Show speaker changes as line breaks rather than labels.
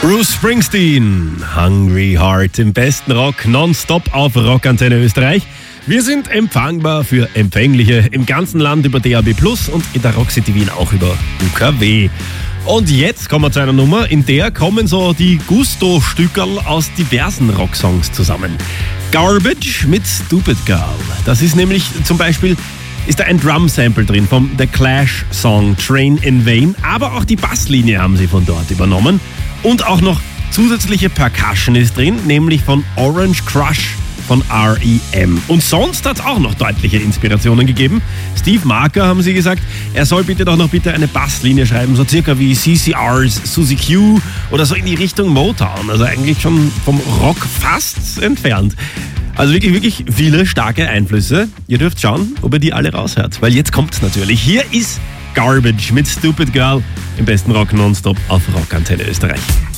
Bruce Springsteen, Hungry Heart im besten Rock, nonstop auf Rockantenne Österreich. Wir sind empfangbar für Empfängliche im ganzen Land über DAB+ und in der Rock City Wien auch über UKW. Und jetzt kommen wir zu einer Nummer, in der kommen so die Gusto-Stückerl aus diversen Rocksongs zusammen. Garbage mit Stupid Girl. Das ist nämlich zum Beispiel, ist da ein Drum-Sample drin vom The Clash-Song Train in Vain, aber auch die Basslinie haben sie von dort übernommen. Und auch noch zusätzliche Percussion ist drin, nämlich von Orange Crush von R.E.M. Und sonst hat es auch noch deutliche Inspirationen gegeben. Steve Marker haben sie gesagt, er soll bitte eine Basslinie schreiben, so circa wie CCR's Suzy Q oder so in die Richtung Motown. Also eigentlich schon vom Rock fast entfernt. Also wirklich viele starke Einflüsse. Ihr dürft schauen, ob ihr die alle raushört, weil jetzt kommt's natürlich. Hier ist Garbage mit Stupid Girl im besten Rock nonstop auf Rockantenne Österreich.